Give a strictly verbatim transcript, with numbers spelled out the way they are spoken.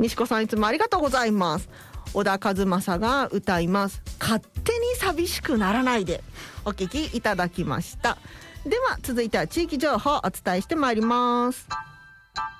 西子さんいつもありがとうございます。小田和正が歌います勝手に寂しくならないでお聞きいただきました。では続いては地域情報をお伝えしてまいります。